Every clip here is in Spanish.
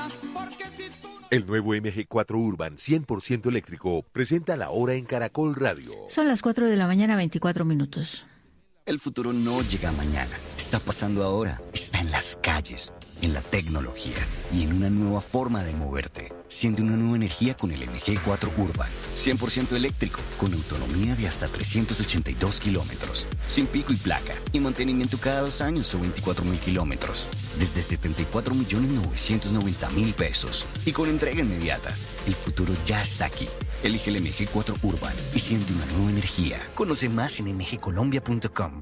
El nuevo MG4 Urban 100% eléctrico presenta la hora en Caracol Radio. Son las 4 de la mañana, 24 minutos. El futuro no llega mañana, está pasando ahora, está en las calles, en la tecnología y en una nueva forma de moverte. Siente una nueva energía con el MG4 Urban, 100% eléctrico, con autonomía de hasta 382 kilómetros, sin pico y placa, y mantenimiento cada 2 años o 24.000 kilómetros, desde 74.990.000 pesos, y con entrega inmediata. El futuro ya está aquí. Elige el MG4 Urban y siente una nueva energía. Conoce más en mgcolombia.com.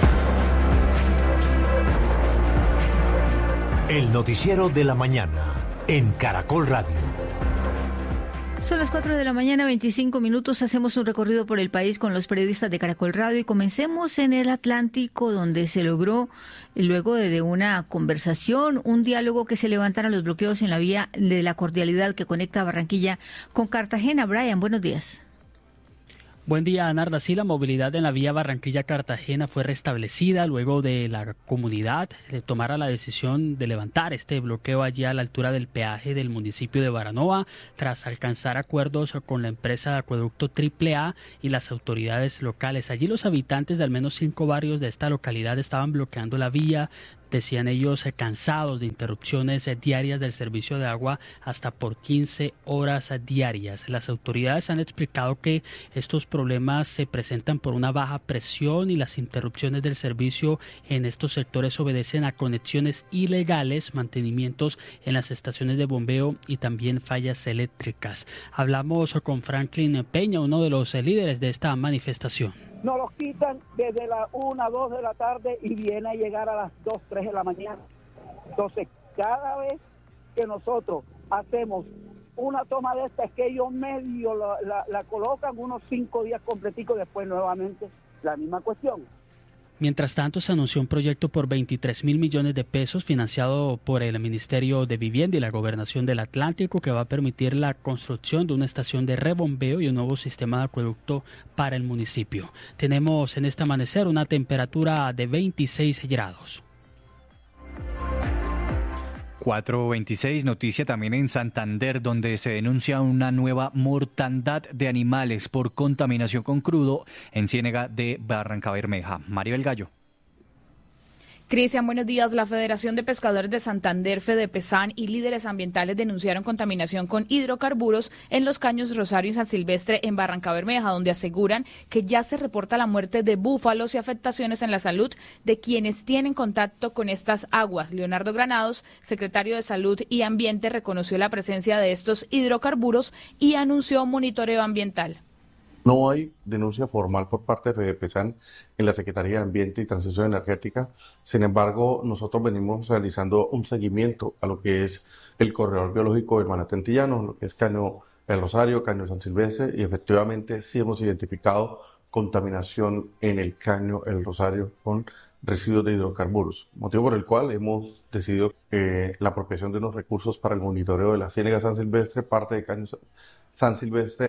El noticiero de la mañana en Caracol Radio. Son las 4 de la mañana, 25 minutos. Hacemos un recorrido por el país con los periodistas de Caracol Radio y comencemos en el Atlántico, donde se logró, luego de una conversación, un diálogo, que se levantaran los bloqueos en la vía de la cordialidad que conecta a Barranquilla con Cartagena. Brian, buenos días. Buen día, Narda. Sí, la movilidad en la vía Barranquilla-Cartagena fue restablecida luego de la comunidad tomara la decisión de levantar este bloqueo allí a la altura del peaje del municipio de Baranoa, tras alcanzar acuerdos con la empresa de acueducto AAA y las autoridades locales. Allí los habitantes de al menos 5 barrios de esta localidad estaban bloqueando la vía. Decían ellos cansados de interrupciones diarias del servicio de agua hasta por 15 horas diarias. Las autoridades han explicado que estos problemas se presentan por una baja presión y las interrupciones del servicio en estos sectores obedecen a conexiones ilegales, mantenimientos en las estaciones de bombeo y también fallas eléctricas. Hablamos con Franklin Peña, uno de los líderes de esta manifestación. Nos los quitan desde las 1, 2 de la tarde y viene a llegar a las 2, 3 de la mañana. Entonces, cada vez que nosotros hacemos una toma de esta, es que ellos medio la colocan unos 5 días completicos, después nuevamente la misma cuestión. Mientras tanto, se anunció un proyecto por 23.000 millones de pesos financiado por el Ministerio de Vivienda y la Gobernación del Atlántico, que va a permitir la construcción de una estación de rebombeo y un nuevo sistema de acueducto para el municipio. Tenemos en este amanecer una temperatura de 26 grados. 4:26, noticia también en Santander, donde se denuncia una nueva mortandad de animales por contaminación con crudo en Ciénega de Barrancabermeja. Maribel Gallo. Cristian, buenos días. La Federación de Pescadores de Santander, FEDEPESAN, y líderes ambientales denunciaron contaminación con hidrocarburos en los caños Rosario y San Silvestre en Barrancabermeja, donde aseguran que ya se reporta la muerte de búfalos y afectaciones en la salud de quienes tienen contacto con estas aguas. Leonardo Granados, secretario de Salud y Ambiente, reconoció la presencia de estos hidrocarburos y anunció monitoreo ambiental. No hay denuncia formal por parte de FEDEPESAN en la Secretaría de Ambiente y Transición Energética. Sin embargo, nosotros venimos realizando un seguimiento a lo que es el corredor biológico del Manatí Antillano, lo que es Caño El Rosario, Caño San Silvestre, y efectivamente sí hemos identificado contaminación en el Caño El Rosario con residuos de hidrocarburos, motivo por el cual hemos decidido la apropiación de unos recursos para el monitoreo de la Ciénega San Silvestre, parte de Caño San Silvestre.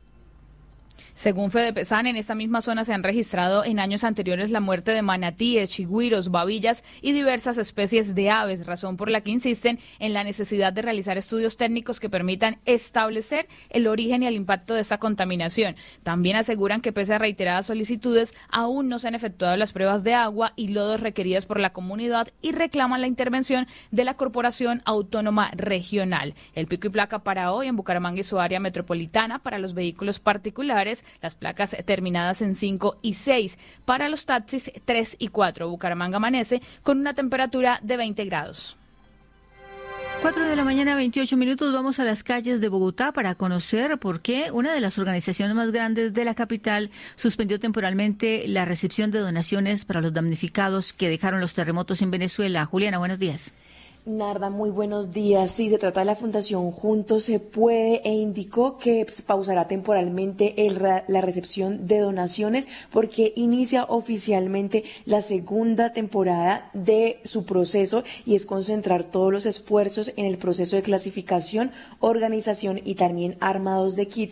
Según FEDEPESAN, en esta misma zona se han registrado en años anteriores la muerte de manatíes, chigüiros, babillas y diversas especies de aves, razón por la que insisten en la necesidad de realizar estudios técnicos que permitan establecer el origen y el impacto de esta contaminación. También aseguran que pese a reiteradas solicitudes, aún no se han efectuado las pruebas de agua y lodos requeridas por la comunidad y reclaman la intervención de la Corporación Autónoma Regional. El pico y placa para hoy en Bucaramanga y su área metropolitana para los vehículos particulares, las placas terminadas en 5 y 6. Para los taxis, 3 y 4. Bucaramanga amanece con una temperatura de 20 grados. 4 de la mañana, 28 minutos. Vamos a las calles de Bogotá para conocer por qué una de las organizaciones más grandes de la capital suspendió temporalmente la recepción de donaciones para los damnificados que dejaron los terremotos en Venezuela. Juliana, buenos días. Narda, muy buenos días. Sí, se trata de la Fundación Juntos se Puede e indicó que pausará temporalmente la recepción de donaciones porque inicia oficialmente la segunda temporada de su proceso y es concentrar todos los esfuerzos en el proceso de clasificación, organización y también armados de kits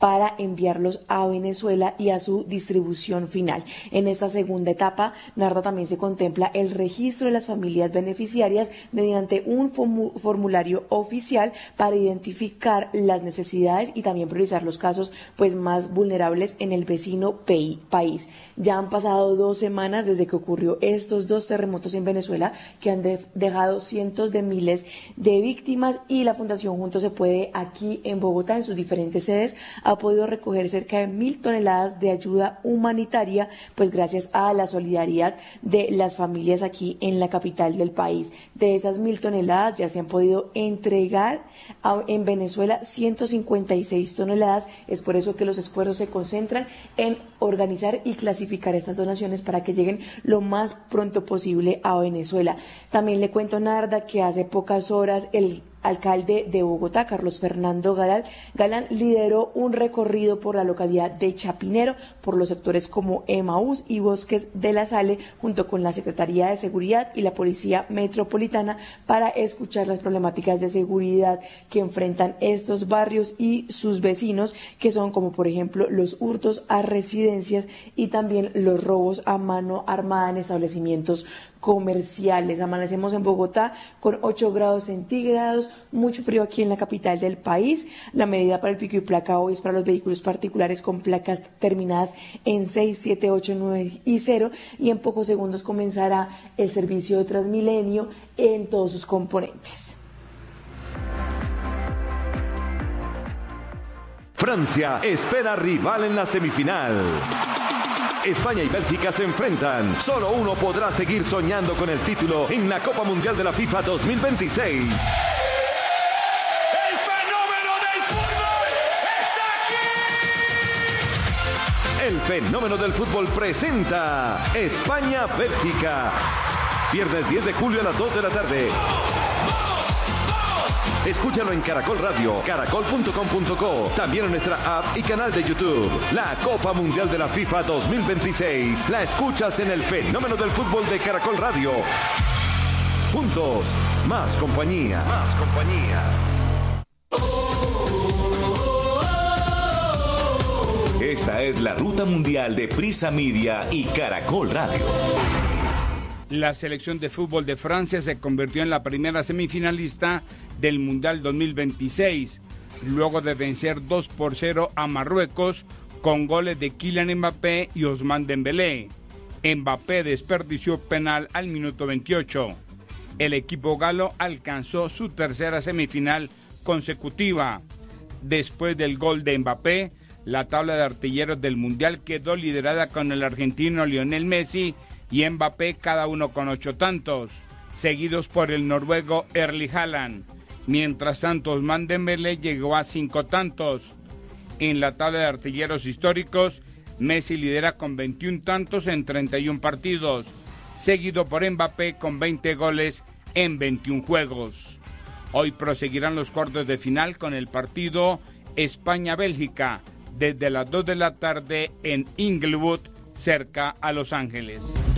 para enviarlos a Venezuela y a su distribución final. En esta segunda etapa, Narda, también se contempla el registro de las familias beneficiarias mediante un formulario oficial para identificar las necesidades y también priorizar los casos pues más vulnerables en el vecino país. Ya han pasado 2 semanas desde que ocurrió estos 2 terremotos en Venezuela que han dejado cientos de miles de víctimas, y la Fundación Juntos se Puede aquí en Bogotá, en sus diferentes sedes, ha podido recoger cerca de 1.000 toneladas de ayuda humanitaria, pues gracias a la solidaridad de las familias aquí en la capital del país. De esas 1.000 toneladas ya se han podido entregar en Venezuela 156 toneladas. Es por eso que los esfuerzos se concentran en organizar y clasificar estas donaciones para que lleguen lo más pronto posible a Venezuela. También le cuento, Narda, que hace pocas horas el alcalde de Bogotá, Carlos Fernando Galán, lideró un recorrido por la localidad de Chapinero, por los sectores como Emaús y Bosques de la Sale, junto con la Secretaría de Seguridad y la Policía Metropolitana, para escuchar las problemáticas de seguridad que enfrentan estos barrios y sus vecinos, que son como por ejemplo los hurtos a residencias y también los robos a mano armada en establecimientos comerciales. Amanecemos en Bogotá con 8 grados centígrados, mucho frío aquí en la capital del país. La medida para el pico y placa hoy es para los vehículos particulares con placas terminadas en 6, 7, 8, 9 y 0, y en pocos segundos comenzará el servicio de Transmilenio en todos sus componentes. Francia espera rival en la semifinal. España y Bélgica se enfrentan. Solo uno podrá seguir soñando con el título en la Copa Mundial de la FIFA 2026. ¡El fenómeno del fútbol está aquí! El fenómeno del fútbol presenta España-Bélgica. Viernes 10 de julio a las 2 de la tarde. Escúchalo en Caracol Radio, caracol.com.co, también en nuestra app y canal de YouTube. La Copa Mundial de la FIFA 2026 la escuchas en el fenómeno del fútbol de Caracol Radio. Juntos, más compañía. Más compañía. Esta es la ruta mundial de Prisa Media y Caracol Radio. La selección de fútbol de Francia se convirtió en la primera semifinalista del Mundial 2026, luego de vencer 2-0 a Marruecos con goles de Kylian Mbappé y Ousmane Dembélé. Mbappé desperdició penal al minuto 28. El equipo galo alcanzó su tercera semifinal consecutiva. Después del gol de Mbappé, la tabla de artilleros del Mundial quedó liderada con el argentino Lionel Messi y Mbappé, cada uno con 8 tantos, seguidos por el noruego Erling Haaland. Mientras tanto, Ousmane Dembélé llegó a 5 tantos. En la tabla de artilleros históricos, Messi lidera con 21 tantos en 31 partidos, seguido por Mbappé con 20 goles en 21 juegos. Hoy proseguirán los cuartos de final con el partido España-Bélgica desde las 2 de la tarde en Inglewood, cerca a Los Ángeles.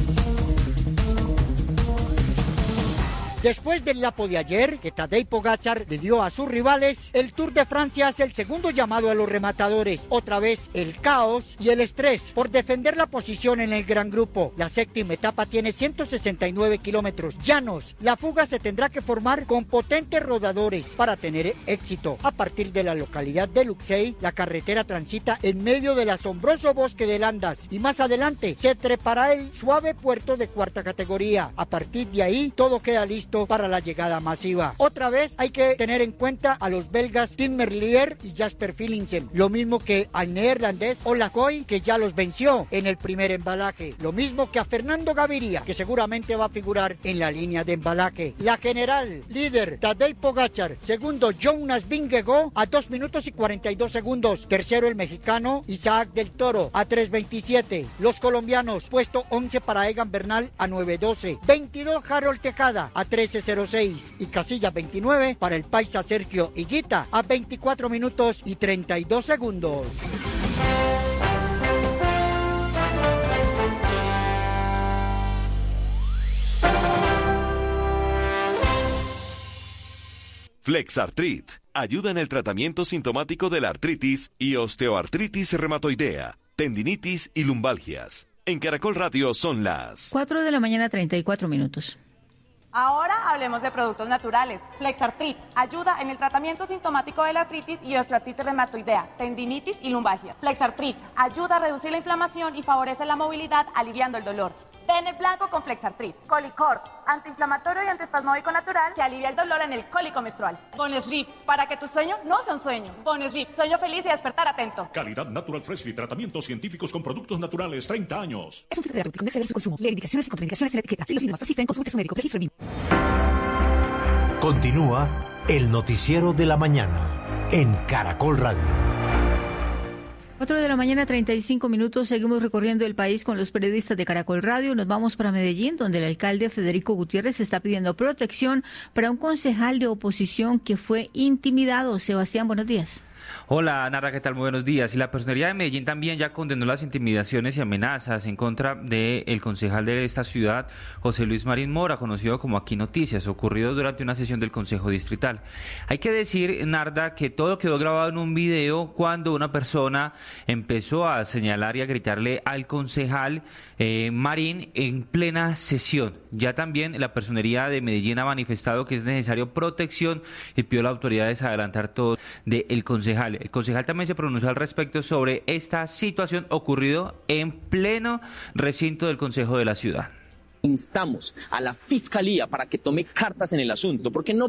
Después del lapo de ayer, que Tadej Pogačar le dio a sus rivales, el Tour de Francia hace el segundo llamado a los rematadores. Otra vez el caos y el estrés por defender la posición en el gran grupo. La séptima etapa tiene 169 kilómetros llanos. La fuga se tendrá que formar con potentes rodadores para tener éxito. A partir de la localidad de Luxeuil, la carretera transita en medio del asombroso bosque de Landas y más adelante se trepará el suave puerto de cuarta categoría. A partir de ahí, todo queda listo para la llegada masiva. Otra vez hay que tener en cuenta a los belgas Tim Merlier y Jasper Philipsen, lo mismo que al neerlandés Ola Koy, que ya los venció en el primer embalaje, lo mismo que a Fernando Gaviria, que seguramente va a figurar en la línea de embalaje. La general, líder Tadej Pogačar, segundo Jonas Vingegaard a 2 minutos y 42 segundos, tercero el mexicano Isaac del Toro a 3:27, los colombianos puesto 11 para Egan Bernal a 9:12, 22 Harold Tejada a 13:06 y casilla 29 para el paisa Sergio Higuita a 24 minutos y 32 segundos. Flexartrit ayuda en el tratamiento sintomático de la artritis y osteoartritis reumatoidea, tendinitis y lumbalgias. En Caracol Radio son las 4 de la mañana, 34 minutos. Ahora hablemos de productos naturales. Flexartrit ayuda en el tratamiento sintomático de la artritis y osteoartritis reumatoidea, tendinitis y lumbalgia. Flexartrit ayuda a reducir la inflamación y favorece la movilidad, aliviando el dolor. Ten el blanco con Flexartrit. Colicort, antiinflamatorio y antiespasmódico natural que alivia el dolor en el cólico menstrual. Bonesleep, para que tu sueño no sea un sueño. Bonesleep, sueño feliz y despertar atento. Calidad Natural Freshly, tratamientos científicos con productos naturales, 30 años. Es un fitoterapéutico, no exceder su consumo. Leer indicaciones y contraindicaciones en la etiqueta. Si los síntomas persisten, consulte a su médico. Registro BIM. Continúa el noticiero de la mañana en Caracol Radio. 4 de la mañana, 35 minutos. Seguimos recorriendo el país con los periodistas de Caracol Radio. Nos vamos para Medellín, donde el alcalde Federico Gutiérrez está pidiendo protección para un concejal de oposición que fue intimidado. Sebastián, buenos días. Hola, Nara, ¿qué tal? Muy buenos días. Y la Personería de Medellín también ya condenó las intimidaciones y amenazas en contra del concejal de esta ciudad, José Luis Marín Mora, conocido como Aquí Noticias, ocurrido durante una sesión del Consejo Distrital. Hay que decir, Narda, que todo quedó grabado en un video cuando una persona empezó a señalar y a gritarle al concejal Marín en plena sesión. Ya también la Personería de Medellín ha manifestado que es necesario protección y pidió a las autoridades adelantar todo del concejal. El concejal también se pronunció al respecto sobre esta situación ocurrido en pleno recinto del Consejo de la ciudad. Instamos a la Fiscalía para que tome cartas en el asunto, porque no